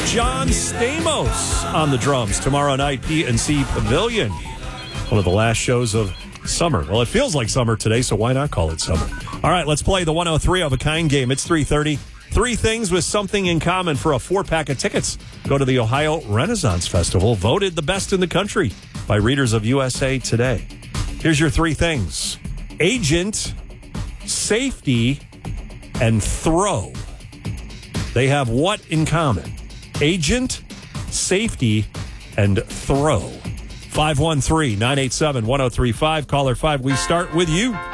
John Stamos on the drums tomorrow night, PNC Pavilion. One of the last shows of summer. Well, it feels like summer today, so why not call it summer? All right, let's play the 103 of a kind game. It's 3:30. 3 things with something in common for a 4-pack of tickets. Go to the Ohio Renaissance Festival, voted the best in the country by readers of USA Today. Here's your 3 things. Agent, safety, and throw. They have what in common? Agent, safety, and throw. 513-987-1035. Caller 5, we start with you.